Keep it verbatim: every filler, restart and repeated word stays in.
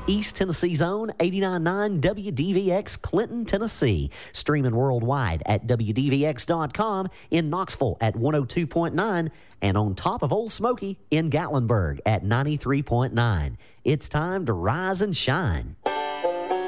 East Tennessee's own eighty-nine point nine W D V X Clinton, Tennessee. Streaming worldwide at W D V X dot com, in Knoxville at one oh two point nine, and on top of Old Smoky in Gatlinburg at ninety-three point nine. It's time to rise and shine.